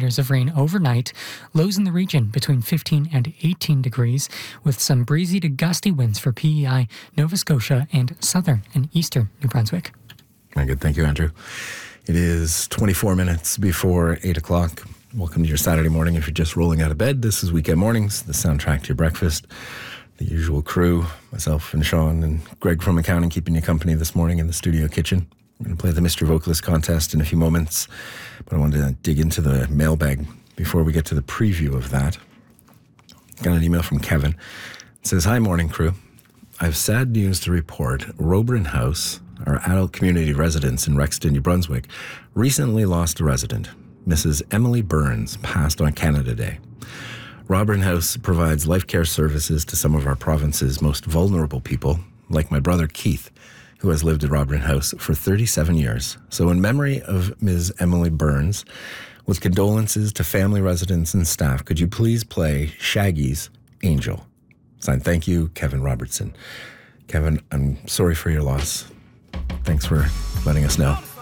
millimeters of rain overnight. Lows in the region between 15 and 18 degrees, with some breezy to gusty winds for PEI, Nova Scotia, and southern and eastern New Brunswick. Very good. Thank you, Andrew. It is 24 minutes before 8 o'clock. Welcome to your Saturday morning. If you're just rolling out of bed, this is Weekend Mornings, the soundtrack to your breakfast. The usual crew, myself and Sean and Greg from accounting, keeping you company this morning in the studio kitchen. We're going to play the Mystery Vocalist contest in a few moments, but I wanted to dig into the mailbag before we get to the preview of that. Got an email from Kevin. It says, "Hi, morning crew. I have sad news to report. Roberin House, our adult community residence in Rexton, New Brunswick, recently lost a resident. Mrs. Emily Burns passed on Canada Day. Roberin House provides life care services to some of our province's most vulnerable people, like my brother Keith, who has lived at Roberin House for 37 years. So in memory of Ms. Emily Burns, with condolences to family, residents, and staff, could you please play Shaggy's Angel? Signed, thank you, Kevin Robertson." Kevin, I'm sorry for your loss. Thanks for letting us know.